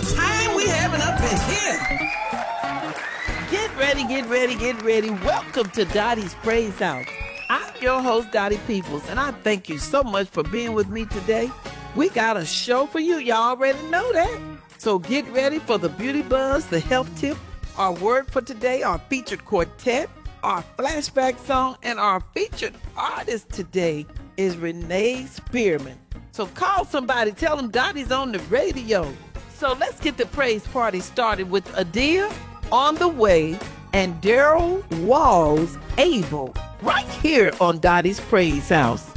time we having up in here. Get ready, get ready, get ready. Welcome to Dottie's Praise House. I'm your host, Dottie Peoples, and I thank you so much for being with me today. We got a show for you. Y'all already know that. So get ready for the beauty buzz, the health tip, our word for today, our featured quartet, our flashback song, and our featured artist today is Renee Spearman. So call somebody, tell them Dottie's on the radio. So let's get the praise party started with Adia, On the Way, and Daryl Walls, Able, right here on Dottie's Praise House.